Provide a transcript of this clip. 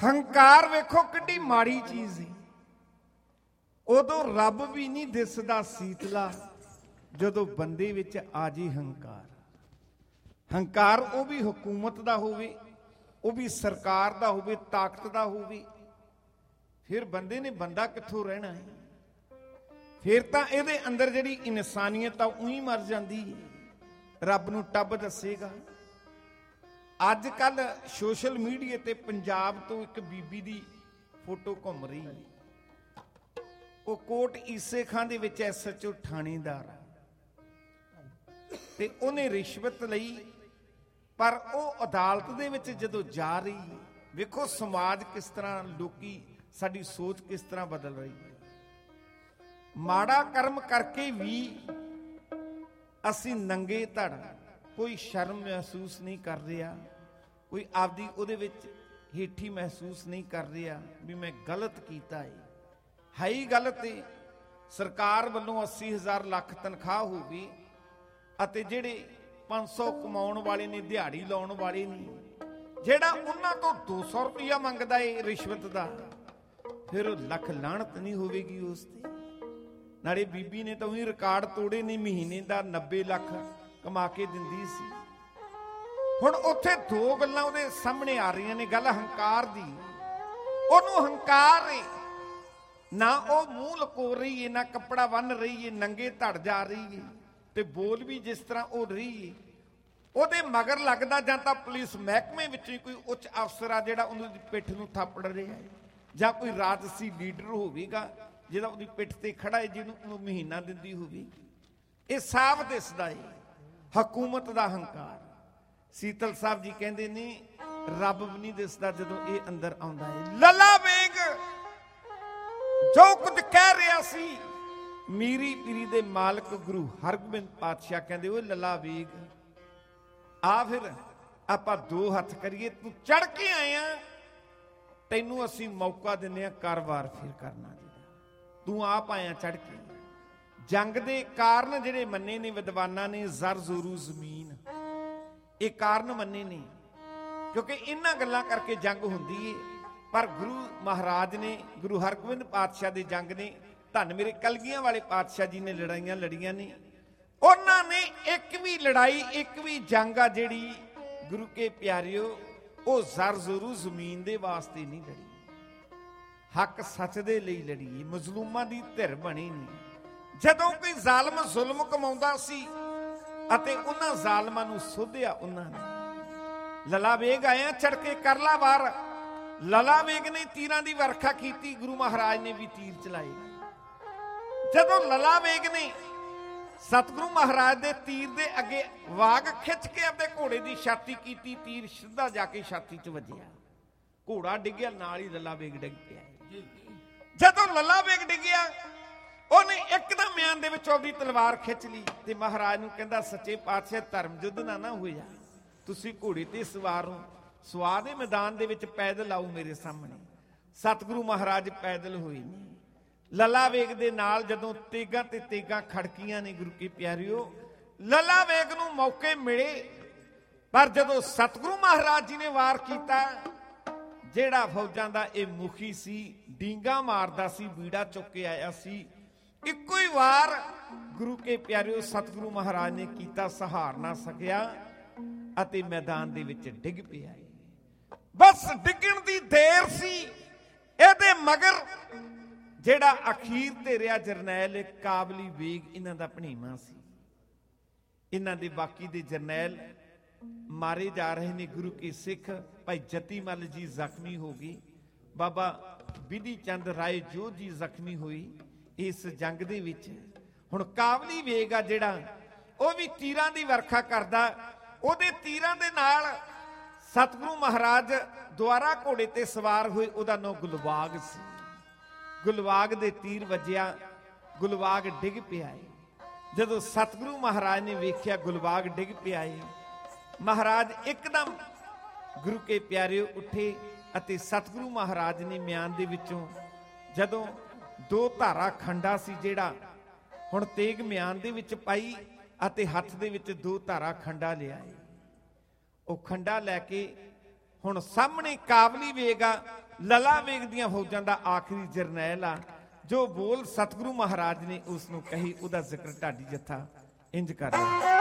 ਹੰਕਾਰ ਵੇਖੋ ਕਿੱਡੀ ਮਾੜੀ ਚੀਜ਼ ਹੈ। ਉਦੋਂ ਰੱਬ ਵੀ ਨਹੀਂ ਦਿਸਦਾ ਸੀਤਲਾ, ਜਦੋਂ ਬੰਦੇ ਵਿੱਚ ਆ ਜੇ ਹੰਕਾਰ। ਹੰਕਾਰ ਉਹ ਵੀ ਹਕੂਮਤ ਦਾ ਹੋਵੇ, ਉਹ ਵੀ ਸਰਕਾਰ ਦਾ ਹੋਵੇ, ਤਾਕਤ ਦਾ ਹੋਵੇ, ਫਿਰ ਬੰਦੇ ਨੇ ਬੰਦਾ ਕਿੱਥੋਂ ਰਹਿਣਾ ਹੈ? ਫਿਰ ਤਾਂ ਇਹਦੇ ਅੰਦਰ ਜਿਹੜੀ ਇਨਸਾਨੀਅਤ ਆ ਉਹੀ ਮਰ ਜਾਂਦੀ ਹੈ, ਰੱਬ ਨੂੰ ਟੱਬ ਦੱਸੇਗਾ। ਅੱਜ ਕੱਲ ਸੋਸ਼ਲ ਮੀਡੀਆ ਤੇ ਪੰਜਾਬ ਤੋਂ ਇੱਕ ਬੀਬੀ ਦੀ ਫੋਟੋ ਘੁੰਮ ਰਹੀ ਹੈ। ਉਹ ਕੋਟ ਈਸੇ ਖਾਂ ਦੇ ਵਿੱਚ SHO ਥਾਣੇਦਾਰ ਆ ਤੇ ਉਹਨੇ ਰਿਸ਼ਵਤ ਲਈ, ਪਰ ਉਹ ਅਦਾਲਤ ਦੇ ਵਿੱਚ ਜਦੋਂ ਜਾ ਰਹੀ, ਵੇਖੋ ਸਮਾਜ ਕਿਸ ਤਰ੍ਹਾਂ, ਲੋਕੀ ਸਾਡੀ ਸੋਚ ਕਿਸ ਤਰ੍ਹਾਂ ਬਦਲ ਰਹੀ ਹੈ। ਮਾੜਾ ਕਰਮ ਕਰਕੇ ਵੀ ਅਸੀਂ ਨੰਗੇ ਧੜ, ਕੋਈ ਸ਼ਰਮ ਮਹਿਸੂਸ ਨਹੀਂ ਕਰ ਰਿਹਾ, ਕੋਈ ਆਪਦੀ ਉਹਦੇ ਵਿੱਚ ਹੇਠੀ ਮਹਿਸੂਸ ਨਹੀਂ ਕਰ ਰਿਹਾ ਵੀ ਮੈਂ ਗਲਤ ਕੀਤਾ ਹੈ ਹੀ ਗਲਤ ਹੈ। ਸਰਕਾਰ ਵੱਲੋਂ 80,000 ਲੱਖ ਤਨਖਾਹ ਹੋਵੇ ਅਤੇ ਜਿਹੜੇ 500 ਕਮਾਉਣ ਵਾਲੇ ਨੇ, ਦਿਹਾੜੀ ਲਾਉਣ ਵਾਲੇ ਨੇ, ਜਿਹੜਾ ਉਹਨਾਂ ਤੋਂ 200 ਰੁਪਇਆ ਮੰਗਦਾ ਏ ਰਿਸ਼ਵਤ ਦਾ, ਫਿਰ ਉਹ ਲੱਖ ਲਾਹਣਤ ਨਹੀਂ ਹੋਵੇਗੀ ਉਸ ਤੇ। ਨਾਲੇ ਬੀਬੀ ਨੇ ਤਾਂ ਉਹੀ ਰਿਕਾਰਡ ਤੋੜੇ ਨਹੀਂ, ਮਹੀਨੇ ਦਾ 90 ਲੱਖ ਕਮਾ ਕੇ ਦਿੰਦੀ ਸੀ। ਹੁਣ ਉੱਥੇ ਦੋ ਗੱਲਾਂ ਉਹਦੇ ਸਾਹਮਣੇ ਆ ਰਹੀਆਂ ਨੇ। ਗੱਲ ਹੰਕਾਰ ਦੀ, ਉਹਨੂੰ ਹੰਕਾਰ ਏ, ਨਾ ਉਹ ਮੂੰਹ ਲਕੋ ਰਹੀ ਏ, ਨਾ ਕੱਪੜਾ ਬੰਨ ਰਹੀ ਏ, ਨੰਗੇ ਧੜ ਜਾ ਰਹੀ ਏ ਤੇ ਬੋਲ ਵੀ ਜਿਸ ਤਰ੍ਹਾਂ ਉਹ ਰਹੀ ਏ। ਉਹਦੇ ਮਗਰ ਲੱਗਦਾ ਜਾਂ ਤਾਂ ਪੁਲਿਸ ਮਹਿਕਮੇ ਵਿੱਚੋਂ ਕੋਈ ਉੱਚ ਅਫਸਰ ਆ ਜਿਹੜਾ ਉਹਦੀ ਪਿੱਠ ਨੂੰ ਥਾਪੜ ਰਿਹਾ ਹੈ, ਜਾਂ ਕੋਈ ਰਾਜਸੀ ਲੀਡਰ ਹੋਵੇਗਾ ਜਿਹੜਾ ਉਹਦੀ ਪਿੱਠ ਤੇ ਖੜਾ ਹੈ, ਜਿਹਨੂੰ ਉਹਨੂੰ ਮਹੀਨਾ ਦਿੰਦੀ ਹੋਵੇ। ਇਹ ਸਾਫ਼ ਦਿਸਦਾ ਹੈ ਹਕੂਮਤ ਦਾ ਹੰਕਾਰ। ਸੀਤਲ ਸਾਹਿਬ ਜੀ ਕਹਿੰਦੇ ਨੇ ਰੱਬ ਵੀ ਨਹੀਂ ਦਿਸਦਾ ਜਦੋਂ ਇਹ ਅੰਦਰ ਆਉਂਦਾ ਹੈ। ਲੱਲਾ ਵੇਗ ਜੋ ਕੁਝ ਕਹਿ ਰਿਹਾ ਸੀ, ਮੀਰੀ ਪੀਰੀ ਦੇ ਮਾਲਕ ਗੁਰੂ ਹਰਗੋਬਿੰਦ ਪਾਤਸ਼ਾਹ ਕਹਿੰਦੇ ਓਏ ਲੱਲਾ ਵੇਗ ਆ, ਫਿਰ ਆਪਾਂ ਦੋ ਹੱਥ ਕਰੀਏ, ਤੂੰ ਚੜ ਕੇ ਆਇਆ, ਤੈਨੂੰ ਅਸੀਂ ਮੌਕਾ ਦਿੰਦੇ ਆ, ਕਾਰੋਬਾਰ ਫਿਰ ਕਰਨਾ ਜਿਹੜਾ ਤੂੰ ਆਪ ਆਇਆ ਚੜ ਕੇ। ਜੰਗ ਦੇ ਕਾਰਨ ਜਿਹੜੇ ਮੰਨੇ ਨੇ ਵਿਦਵਾਨਾਂ ਨੇ, ਜ਼ਰ ਜ਼ੋਰੂ ਜ਼ਮੀਨ, ਇਹ ਕਾਰਨ ਮੰਨੇ ਨੇ, ਕਿਉਂਕਿ ਇਹਨਾਂ ਗੱਲਾਂ ਕਰਕੇ ਜੰਗ ਹੁੰਦੀ ਏ। ਪਰ ਗੁਰੂ ਮਹਾਰਾਜ ਨੇ, ਗੁਰੂ ਹਰਗੋਬਿੰਦ ਪਾਤਸ਼ਾਹ ਦੇ ਜੰਗ ਨੇ, ਧੰਨ ਮੇਰੇ ਕਲਗੀਆਂ ਵਾਲੇ ਪਾਤਸ਼ਾਹ ਜੀ ਨੇ ਲੜਾਈਆਂ ਲੜੀਆਂ ਨੇ। ਉਹਨਾਂ ਨੇ ਇੱਕ ਵੀ ਲੜਾਈ, ਇੱਕ ਵੀ ਜੰਗ ਆ ਜਿਹੜੀ ਗੁਰੂ ਕੇ ਪਿਆਰਿਓ, ਉਹ ਜ਼ਰ ਜ਼ੋਰੂ ਜ਼ਮੀਨ ਦੇ ਵਾਸਤੇ ਨਹੀਂ ਲੜੀ, ਹੱਕ ਸੱਚ ਦੇ ਲਈ ਲੜੀ, ਮਜ਼ਲੂਮਾਂ ਦੀ ਧਿਰ ਬਣੀ ਨਹੀਂ। ਜਦੋਂ ਕੋਈ ਜ਼ਾਲਮ ਜ਼ੁਲਮ ਕਮਾਉਂਦਾ ਸੀ ਅਤੇ ਉਹਨਾਂ ਜ਼ਾਲਮਾਂ ਨੂੰ ਸੋਧਿਆ ਉਹਨਾਂ ਨੇ। ਲੱਲਾ ਵੇਗ ਆਇਆ, ਚੜ ਕੇ ਕਰ ਲਾ ਵਾਰ। ਲੱਲਾ ਵੇਗ ਨੇ ਤੀਰਾਂ ਦੀ ਵਰਖਾ ਕੀਤੀ, ਗੁਰੂ ਮਹਾਰਾਜ ਨੇ ਵੀ ਤੀਰ ਚਲਾਏ। ਜਦੋਂ ਲੱਲਾ ਵੇਗ ਨੇ ਸਤਿਗੁਰੂ ਮਹਾਰਾਜ ਦੇ ਤੀਰ ਦੇ ਅੱਗੇ ਵਾਗ ਖਿੱਚ ਕੇ ਆਪਣੇ ਘੋੜੇ ਦੀ ਛਾਤੀ ਕੀਤੀ, ਤੀਰ ਸਿੱਧਾ ਜਾ ਕੇ ਛਾਤੀ 'ਚ ਵੱਜਿਆ, ਘੋੜਾ ਡਿੱਗਿਆ, ਨਾਲ ਹੀ ਲੱਲਾ ਵੇਗ ਡਿੱਗ ਪਿਆ। ਜਦੋਂ ਲੱਲਾ ਵੇਗ ਡਿੱਗਿਆ, ਉਹਨੇ ਇੱਕਦਮ ਮਿਆਨ ਦੇ ਵਿੱਚ ਉਹਦੀ ਤਲਵਾਰ ਖਿੱਚ ਲਈ ਤੇ ਮਹਾਰਾਜ ਨੂੰ ਕਹਿੰਦਾ, ਸੱਚੇ ਪਾਤਸ਼ਾਹ ਧਰਮ ਯੁੱਧ ਨਾ ਹੋਇਆ, ਤੁਸੀਂ ਘੋੜੇ ਤੇ ਸਵਾਰ ਹੋ, ਸਵਾਰ ਦੇ ਮੈਦਾਨ ਦੇ ਵਿੱਚ ਪੈਦਲ ਆਓ ਮੇਰੇ ਸਾਹਮਣੇ। ਸਤਿਗੁਰੂ ਮਹਾਰਾਜ ਪੈਦਲ ਹੋਏ ਨੇ। ਲੱਲਾ ਵੇਗ ਦੇ ਨਾਲ ਜਦੋਂ ਤੇਗਾਂ ਤੇ ਤੇਗਾਂ ਖੜਕੀਆਂ ਨੇ, ਗੁਰੂ ਕੀ ਪਿਆਰਿਓ, ਲੱਲਾ ਵੇਗ ਨੂੰ ਮੌਕੇ ਮਿਲੇ, ਪਰ ਜਦੋਂ ਸਤਿਗੁਰੂ ਮਹਾਰਾਜ ਜੀ ਨੇ ਵਾਰ ਕੀਤਾ, ਜਿਹੜਾ ਫੌਜਾਂ ਦਾ ਇਹ ਮੁਖੀ ਸੀ, ਡੀਂਗਾ ਮਾਰਦਾ ਸੀ, ਬੀੜਾ ਚੁੱਕ ਕੇ ਆਇਆ ਸੀ, ਇੱਕੋ ਹੀ ਵਾਰ ਗੁਰੂ ਕੇ ਪਿਆਰਿਓ ਸਤਿਗੁਰੂ ਮਹਾਰਾਜ ਨੇ ਕੀਤਾ, ਸਹਾਰ ਨਾ ਸਕਿਆ ਅਤੇ ਮੈਦਾਨ ਦੇ ਵਿੱਚ ਡਿੱਗ ਪਿਆ। ਬਸ ਡਿੱਗਣ ਦੀ ਦੇਰ ਸੀ। ਇਹਦੇ ਮਗਰ ਜਿਹੜਾ ਅਖੀਰ ਤੇ ਰਿਹਾ ਜਰਨੈਲ ਕਾਬਲੀ ਵੇਗ, ਇਹਨਾਂ ਦਾ ਭਣੇਵਾਂ ਸੀ। ਇਹਨਾਂ ਦੇ ਬਾਕੀ ਦੇ ਜਰਨੈਲ ਮਾਰੇ ਜਾ ਰਹੇ ਨੇ। ਗੁਰੂ ਕੇ ਸਿੱਖ ਭਾਈ ਜਤੀ ਮੱਲ ਜੀ ਜ਼ਖਮੀ ਹੋ ਗਏ, ਬਾਬਾ ਬਿਧੀ ਚੰਦ ਰਾਏ ਜੋ ਜੀ ਜ਼ਖਮੀ ਹੋਈ ਇਸ ਜੰਗ ਦੇ ਵਿੱਚ। ਹੁਣ ਕਾਬਲੀ ਵੇਗ ਆ ਜਿਹੜਾ, ਉਹ ਵੀ ਤੀਰਾਂ ਦੀ ਵਰਖਾ ਕਰਦਾ। ਉਹਦੇ ਤੀਰਾਂ ਦੇ ਨਾਲ ਸਤਿਗੁਰੂ ਮਹਾਰਾਜ ਦੁਆਰਾ ਘੋੜੇ ਤੇ ਸਵਾਰ ਹੋਏ, ਉਹਦਾ ਨਾਂ ਗੁਲਬਾਗ ਸੀ। ਗੁਲਬਾਗ ਦੇ ਤੀਰ ਵੱਜਿਆ, ਗੁਲਬਾਗ ਡਿੱਗ ਪਿਆ ਏ। ਜਦੋਂ ਸਤਿਗੁਰੂ ਮਹਾਰਾਜ ਨੇ ਵੇਖਿਆ ਗੁਲਬਾਗ ਡਿੱਗ ਪਿਆ ਏ, ਮਹਾਰਾਜ ਇੱਕਦਮ ਗੁਰੂ ਕੇ ਪਿਆਰਿਓ ਉੱਠੇ ਅਤੇ ਸਤਿਗੁਰੂ ਮਹਾਰਾਜ ਨੇ ਮਿਆਨ ਦੇ ਵਿੱਚੋਂ ਜਦੋਂ ਦੋ ਧਾਰਾ ਖੰਡਾ ਸੀ, ਜਿਹੜਾ ਹੁਣ ਤੇਗ ਮਿਆਨ ਦੇ ਵਿੱਚ ਪਾਈ ਅਤੇ ਹੱਥ ਦੇ ਵਿੱਚ ਦੋ ਧਾਰਾ ਖੰਡਾ ਲਿਆਏ। ਉਹ ਖੰਡਾ ਲੈ ਕੇ ਹੁਣ ਸਾਹਮਣੇ ਕਾਬਲੀ ਵੇਗ ਆ, ਲਲਾ ਵੇਗ ਦੀਆਂ ਫੌਜਾਂ ਦਾ ਆਖਰੀ ਜਰਨੈਲ ਆ। ਜੋ ਬੋਲ ਸਤਿਗੁਰੂ ਮਹਾਰਾਜ ਨੇ ਉਸ ਨੂੰ ਕਹੀ, ਉਹਦਾ ਜ਼ਿਕਰ ਢਾਡੀ ਜੱਥਾ ਇੰਜ ਕਰ ਰਿਹਾ।